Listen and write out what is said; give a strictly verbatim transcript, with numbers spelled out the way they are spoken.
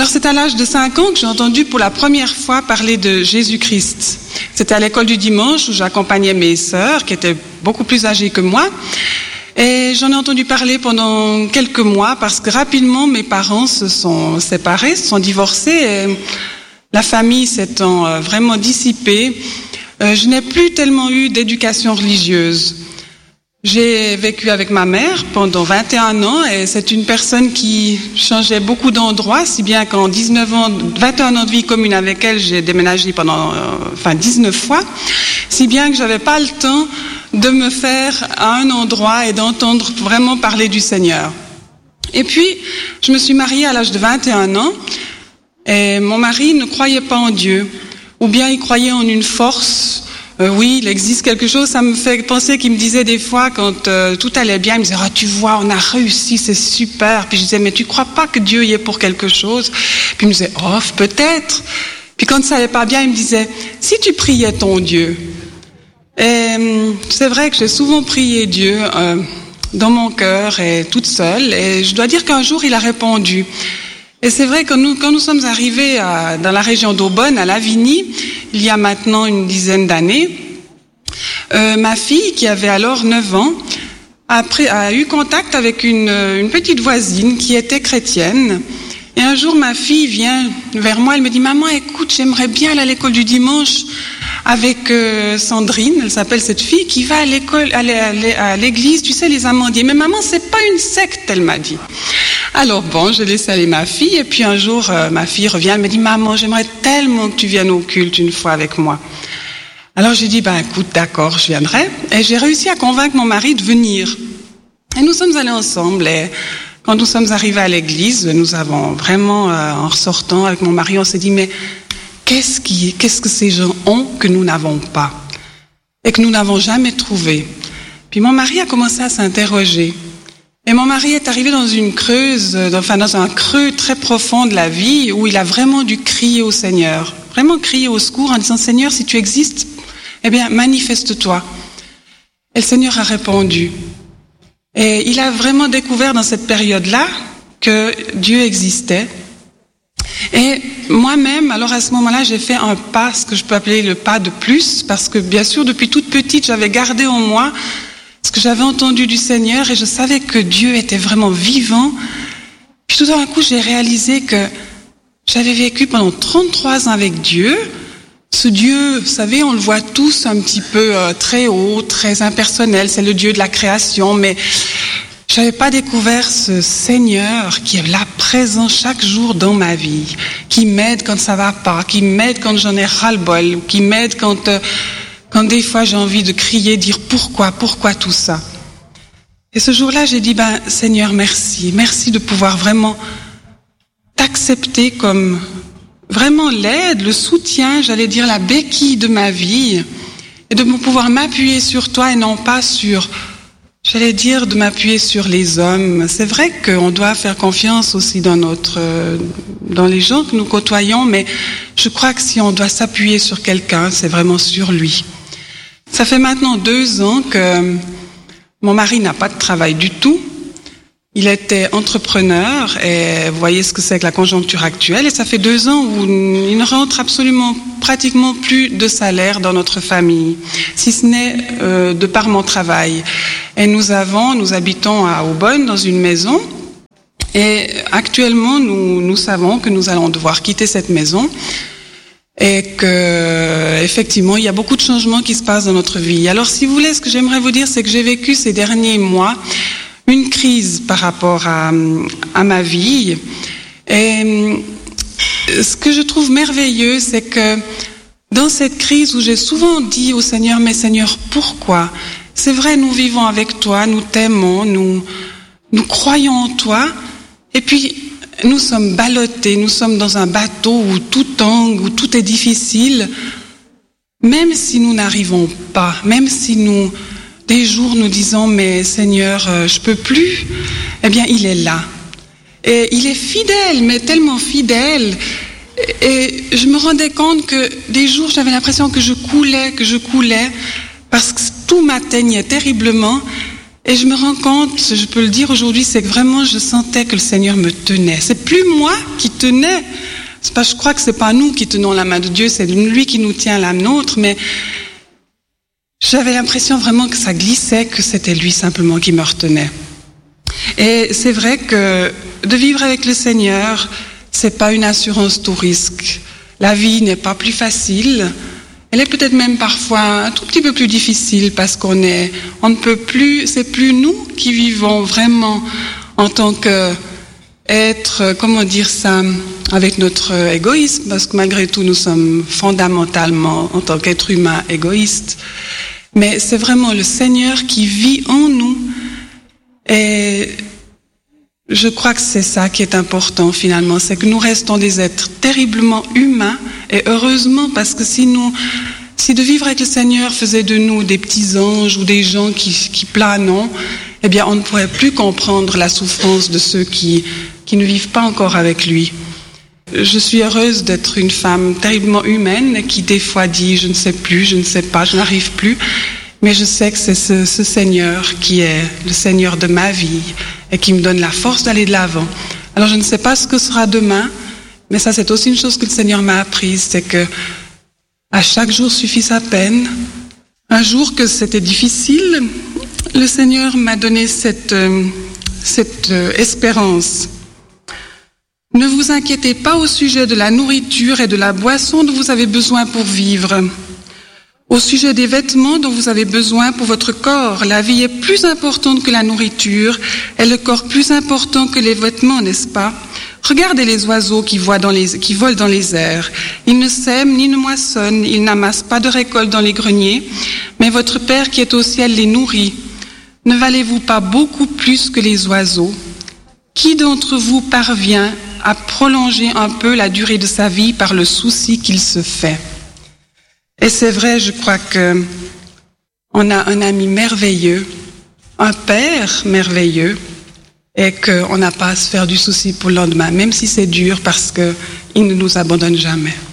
Alors c'est à l'âge de cinq ans que j'ai entendu pour la première fois parler de Jésus-Christ. C'était à l'école du dimanche où j'accompagnais mes sœurs qui étaient beaucoup plus âgées que moi. Et j'en ai entendu parler pendant quelques mois parce que rapidement mes parents se sont séparés, se sont divorcés. Et la famille s'étant vraiment dissipée, je n'ai plus tellement eu d'éducation religieuse. J'ai vécu avec ma mère pendant vingt et un ans et c'est une personne qui changeait beaucoup d'endroits, si bien qu'en dix-neuf ans, vingt et un ans de vie commune avec elle, j'ai déménagé pendant, euh, enfin dix-neuf fois, si bien que j'avais pas le temps de me faire à un endroit et d'entendre vraiment parler du Seigneur. Et puis, je me suis mariée à l'âge de vingt et un ans et mon mari ne croyait pas en Dieu, ou bien il croyait en une force. Euh, oui, il existe quelque chose, ça me fait penser qu'il me disait des fois, quand euh, tout allait bien, il me disait « Ah, tu vois, on a réussi, c'est super ». Puis je disais « Mais tu crois pas que Dieu y est pour quelque chose ?» Puis il me disait « Oh, peut-être ». Puis quand ça allait pas bien, il me disait « Si tu priais ton Dieu ». Et c'est vrai que j'ai souvent prié Dieu euh, dans mon cœur et toute seule, et je dois dire qu'un jour, il a répondu. Et c'est vrai que nous, quand nous sommes arrivés à, dans la région d'Aubonne, à Lavigny, il y a maintenant une dizaine d'années, euh, ma fille, qui avait alors neuf ans, a, pris, a eu contact avec une, une petite voisine qui était chrétienne. Et un jour, ma fille vient vers moi, elle me dit « Maman, écoute, j'aimerais bien aller à l'école du dimanche avec euh, Sandrine, elle s'appelle cette fille, qui va à l'école, à l'église, tu sais, les Amandiers. Mais maman, c'est pas une secte, elle m'a dit. » Alors bon, j'ai laissé aller ma fille, et puis un jour, euh, ma fille revient, elle me dit « Maman, j'aimerais tellement que tu viennes au culte une fois avec moi. » Alors j'ai dit « Ben écoute, d'accord, je viendrai. » Et j'ai réussi à convaincre mon mari de venir. Et nous sommes allés ensemble, et quand nous sommes arrivés à l'église, nous avons vraiment, euh, en ressortant avec mon mari, on s'est dit « Mais qu'est-ce, qui, qu'est-ce que ces gens ont que nous n'avons pas et que nous n'avons jamais trouvé ?» Puis mon mari a commencé à s'interroger. Et mon mari est arrivé dans une creuse, enfin dans un creux très profond de la vie où il a vraiment dû crier au Seigneur, vraiment crier au secours en disant « Seigneur, si tu existes, eh bien manifeste-toi ». Et le Seigneur a répondu. Et il a vraiment découvert dans cette période-là que Dieu existait. Et moi-même, alors à ce moment-là, j'ai fait un pas, ce que je peux appeler le pas de plus, parce que bien sûr, depuis toute petite, j'avais gardé en moi ce que j'avais entendu du Seigneur et je savais que Dieu était vraiment vivant. Puis tout d'un coup, j'ai réalisé que j'avais vécu pendant trente-trois ans avec Dieu. Ce Dieu, vous savez, on le voit tous un petit peu euh, très haut, très impersonnel, c'est le Dieu de la création, mais je n'avais pas découvert ce Seigneur qui est là présent chaque jour dans ma vie, qui m'aide quand ça va pas, qui m'aide quand j'en ai ras-le-bol, qui m'aide quand... Euh, Quand des fois j'ai envie de crier, dire pourquoi, pourquoi tout ça. Et ce jour-là, j'ai dit, ben Seigneur, merci, merci de pouvoir vraiment t'accepter comme vraiment l'aide, le soutien, j'allais dire la béquille de ma vie, et de pouvoir m'appuyer sur toi et non pas sur, j'allais dire, de m'appuyer sur les hommes. C'est vrai qu'on doit faire confiance aussi dans notre, dans les gens que nous côtoyons, mais je crois que si on doit s'appuyer sur quelqu'un, c'est vraiment sur lui. Ça fait maintenant deux ans que mon mari n'a pas de travail du tout. Il était entrepreneur et vous voyez ce que c'est que la conjoncture actuelle. Et ça fait deux ans où il ne rentre absolument, pratiquement plus de salaire dans notre famille, si ce n'est euh, de par mon travail. Et nous avons, nous habitons à Aubonne dans une maison. Et actuellement, nous, nous savons que nous allons devoir quitter cette maison. Et que, effectivement, il y a beaucoup de changements qui se passent dans notre vie. Alors, si vous voulez, ce que j'aimerais vous dire, c'est que j'ai vécu ces derniers mois une crise par rapport à, à ma vie. Et ce que je trouve merveilleux, c'est que dans cette crise où j'ai souvent dit au Seigneur, mais Seigneur, pourquoi? C'est vrai, nous vivons avec toi, nous t'aimons, nous, nous croyons en toi. Et puis, nous sommes ballottés, nous sommes dans un bateau où tout tangue, où tout est difficile. Même si nous n'arrivons pas, même si nous, des jours nous disons, mais Seigneur, euh, je peux plus, eh bien, il est là. Et il est fidèle, mais tellement fidèle. Et je me rendais compte que des jours, j'avais l'impression que je coulais, que je coulais, parce que tout m'atteignait terriblement. Et je me rends compte, je peux le dire aujourd'hui, c'est que vraiment je sentais que le Seigneur me tenait. C'est plus moi qui tenais. C'est pas, je crois que c'est pas nous qui tenons la main de Dieu, c'est lui qui nous tient la nôtre, mais j'avais l'impression vraiment que ça glissait, que c'était lui simplement qui me retenait. Et c'est vrai que de vivre avec le Seigneur, c'est pas une assurance tout risque. La vie n'est pas plus facile. Elle est peut-être même parfois un tout petit peu plus difficile parce qu'on est, on ne peut plus, c'est plus nous qui vivons vraiment en tant qu'être, comment dire ça, avec notre égoïsme, parce que malgré tout nous sommes fondamentalement en tant qu'être humain égoïstes. Mais c'est vraiment le Seigneur qui vit en nous et je crois que c'est ça qui est important finalement, c'est que nous restons des êtres terriblement humains et heureusement parce que si nous, si de vivre avec le Seigneur faisait de nous des petits anges ou des gens qui, qui planent, eh bien on ne pourrait plus comprendre la souffrance de ceux qui, qui ne vivent pas encore avec lui. Je suis heureuse d'être une femme terriblement humaine qui des fois dit je ne sais plus, je ne sais pas, je n'arrive plus. Mais je sais que c'est ce, ce Seigneur qui est le Seigneur de ma vie et qui me donne la force d'aller de l'avant. Alors je ne sais pas ce que sera demain, mais ça c'est aussi une chose que le Seigneur m'a apprise, c'est que à chaque jour suffit sa peine. Un jour que c'était difficile, le Seigneur m'a donné cette, euh, cette euh, espérance. Ne vous inquiétez pas au sujet de la nourriture et de la boisson dont vous avez besoin pour vivre. Au sujet des vêtements dont vous avez besoin pour votre corps, la vie est plus importante que la nourriture et le corps plus important que les vêtements, n'est-ce pas? Regardez les oiseaux qui, voient dans les, qui volent dans les airs. Ils ne sèment ni ne moissonnent, ils n'amassent pas de récolte dans les greniers, mais votre Père qui est au ciel les nourrit. Ne valez-vous pas beaucoup plus que les oiseaux? Qui d'entre vous parvient à prolonger un peu la durée de sa vie par le souci qu'il se fait? Et c'est vrai, je crois que on a un ami merveilleux, un père merveilleux, et qu'on n'a pas à se faire du souci pour le lendemain, même si c'est dur parce qu'il ne nous abandonne jamais.